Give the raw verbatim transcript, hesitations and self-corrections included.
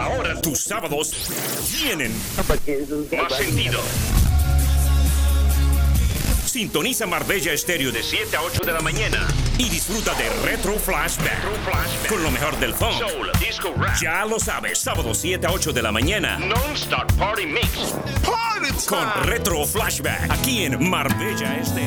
Ahora tus sábados tienen más sentido. Sintoniza Marbella Estéreo de siete a ocho de la mañana y disfruta de Retro Flashback, Retro Flashback con lo mejor del funk, soul, disco, rap. Ya lo sabes, sábado siete a ocho de la mañana. Non-Stop Party Mix. Party time. Con Retro Flashback, aquí en Marbella Estéreo.